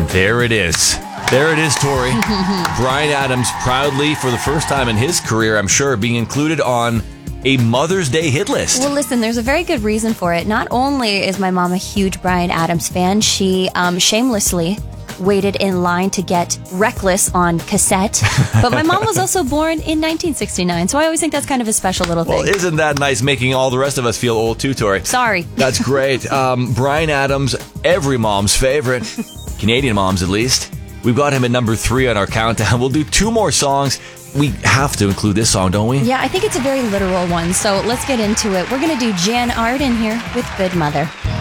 And there it is. There it is, Tori. Bryan Adams proudly, for the first time in his career, I'm sure, being included on a Mother's Day hit list. Well, listen, there's a very good reason for it. Not only is my mom a huge Bryan Adams fan, she shamelessly waited in line to get Reckless on cassette. But my mom was also born in 1969, so I always think that's kind of a special little thing. Well, isn't that nice, making all the rest of us feel old too, Tori? Sorry. That's great. Bryan Adams, every mom's favorite. Canadian moms, at least. We've got him at number 3 on our countdown. We'll do 2 more songs. We have to include this song, don't we? Yeah, I think it's a very literal one, so let's get into it. We're going to do Jan Arden here with Good Mother.